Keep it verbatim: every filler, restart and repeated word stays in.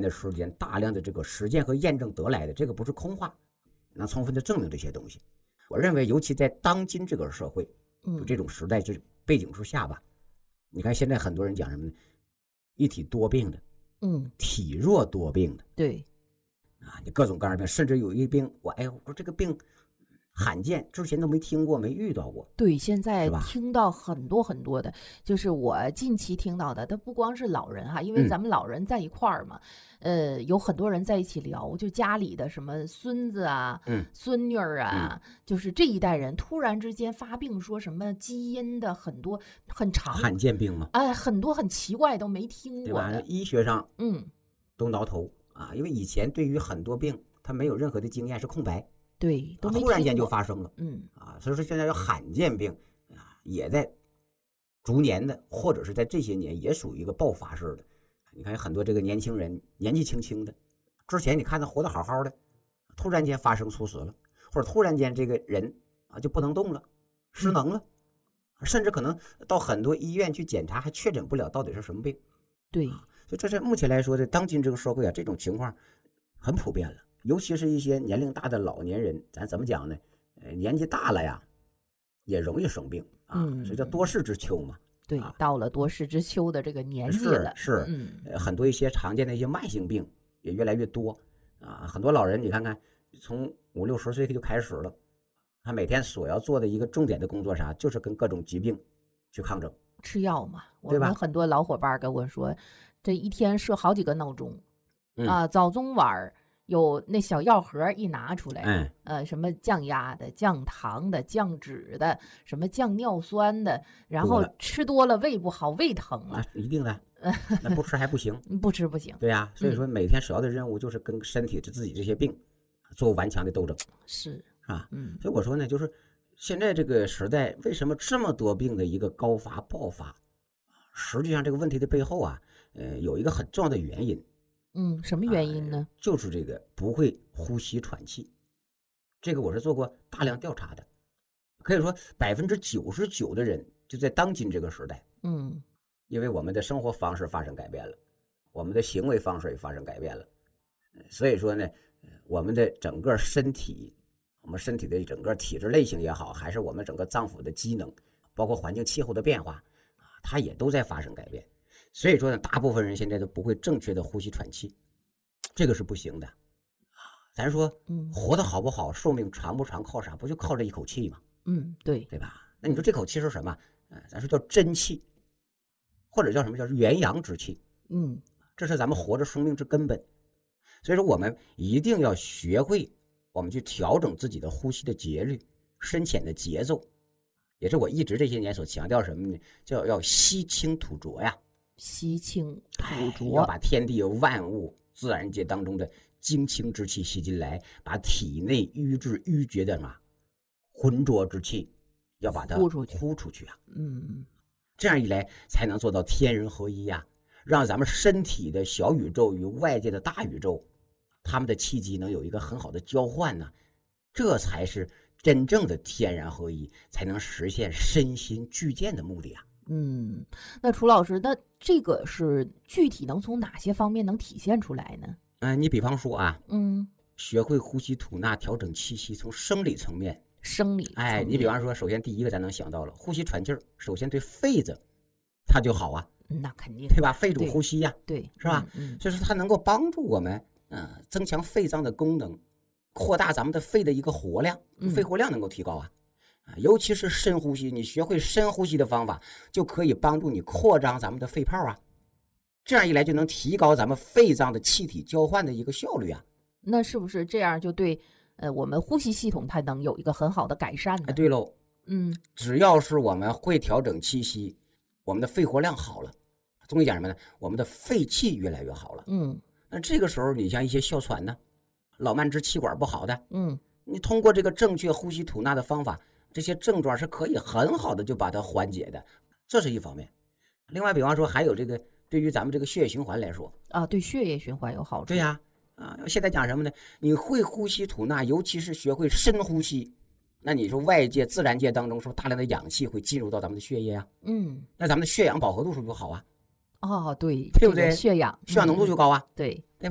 的时间，大量的这个实践和验证得来的，这个不是空话，能充分的证明这些东西。我认为，尤其在当今这个社会，就这种时代这背景之下吧，你看现在很多人讲什么呢？一体多病的， 嗯， 体弱多病的， 对， 啊，你各种各样的病，甚至有一病，我哎，我说这个病罕见，之前都没听过，没遇到过。 对，现在是吧听到很多很多的，就是我近期听到的，它不光是老人哈，因为嗯咱们老人在一块儿嘛，呃，有很多人在一起聊，就家里的什么孙子啊、 嗯孙女儿啊，就是这一代人突然之间发病，说什么基因的很多很长， 罕见病嘛， 哎，很多很奇怪都没听对吧？ 过的， 医学上嗯， 都挠头啊，因为以前对于很多病，他没有任何的经验，是空白， 对，都啊没突然间就听过， 发生了嗯， 啊。所以说现在有罕见病啊，也在逐年的，或者是在这些年也属于一个爆发式的。你看有很多这个年轻人年纪轻轻的，之前你看他活得好好的，突然间发生猝死了，或者突然间这个人啊就不能动了，失能了，甚至可能到很多医院去检查还确诊不了到底是什么病。 对， 所以这是目前来说，在当今这个社会啊，这种情况很普遍了。尤其是一些年龄大的老年人，咱怎么讲呢？呃，年纪大了呀，也容易生病啊， 嗯这叫多事之秋嘛。 对， 啊到了多事之秋的这个年纪是了， 是， 嗯， 呃很多一些常见的一些慢性病也越来越多啊。很多老人，你看看，从五六十岁就开始了，他每天所要做的一个重点的工作啥，就是跟各种疾病去抗争。 吃药嘛，我对吧们很多老伙伴跟我说，这一天设好几个闹钟， 嗯啊，早中晚儿有那小药盒一拿出来， 嗯， 呃，什么降压的、降糖的、降脂的，什么降尿酸的，然后多了吃多了胃不好，胃疼那了， 一定的，那不吃还不行。 不吃不行。 对呀、所以说每天首要的任务就是跟身体自己这些病做顽强的斗争， 是， 啊。 嗯所以我说呢，就是现在这个时代为什么这么多病的一个高发爆发，实际上这个问题的背后啊，呃，有一个很重要的原因， 嗯，什么原因呢？ 就是这个不会呼吸喘气。这个我是做过大量调查的，可以说百分之九十九的人就在当今这个时代， 嗯因为我们的生活方式发生改变了，我们的行为方式也发生改变了，所以说呢，我们的整个身体，我们身体的整个体质类型也好，还是我们整个脏腑的机能，包括环境气候的变化啊，它也都在发生改变。所以说呢，大部分人现在都不会正确的呼吸喘气，这个是不行的。咱说， 嗯活得好不好，寿命长不长，靠啥？不就靠这一口气吗？ 嗯，对， 对吧？那你说这口气是什么？呃，咱说叫真气，或者叫什么叫元阳之气， 嗯这是咱们活着生命之根本。所以说，我们一定要学会，我们去调整自己的呼吸的节律、深浅的节奏，也是我一直这些年所强调什么呢？叫要吸清吐浊呀， 吸清吐哎浊， 要把天地万物、自然界当中的精清之气吸进来，把体内瘀滞淤结的嘛浑浊之气，要把它呼出去呼出去啊。 嗯这样一来，才能做到天人合一呀、让咱们身体的小宇宙与外界的大宇宙，他们的气机能有一个很好的交换呢、这才是真正的天然合一，才能实现身心俱健的目的啊。 嗯，那楚老师，那这个是具体能从哪些方面能体现出来呢？ 嗯、你比方说啊， 嗯， 学会呼吸吐纳，调整气息，从生理层面， 生理层面， 哎，你比方说，首先第一个咱能想到了，呼吸喘气儿，首先对肺子它就好啊， 那肯定对吧？肺主对呼吸呀、 对， 是吧？ 嗯， 就是它能够帮助我们，嗯、呃，增强肺脏的功能，扩大咱们的肺的一个活量， 嗯肺活量能够提高啊。啊，尤其是深呼吸，你学会深呼吸的方法，就可以帮助你扩张咱们的肺泡啊。这样一来，就能提高咱们肺脏的气体交换的一个效率啊。 那是不是这样就对？呃，我们呼吸系统它能有一个很好的改善呢？ 哎，对喽， 嗯只要是我们会调整气息，我们的肺活量好了，总体讲什么呢？我们的肺气越来越好了。 嗯那这个时候，你像一些哮喘呢，老慢支、气管不好的， 嗯你通过这个正确呼吸吐纳的方法，这些症状是可以很好的就把它缓解的，这是一方面。另外，比方说还有这个对于咱们这个血液循环来说， 啊，对血液循环有好处。 对呀，啊，现在讲什么呢？你会呼吸吐纳，尤其是学会深呼吸，那你说外界自然界当中是不是大量的氧气会进入到咱们的血液啊？ 嗯， 那咱们的血氧饱和度是不是就好啊？ 哦，对， 对不对这个血氧， 血氧浓度就高啊。 对。